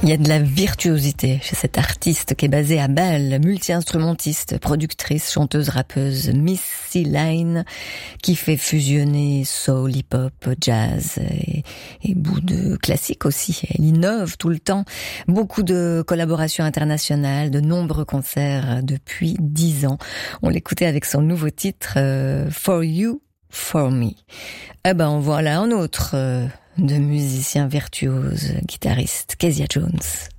Il y a de la virtuosité chez cette artiste qui est basée à Bâle, multi-instrumentiste, productrice, chanteuse, rappeuse, Missy Line, qui fait fusionner soul, hip-hop, jazz et bout de classique aussi. Elle innove tout le temps. Beaucoup de collaborations internationales, de nombreux concerts depuis 10 ans. On l'écoutait avec son nouveau titre For You, For Me. Eh ben, en voilà un autre de musicien virtuose, guitariste, Kezia Jones.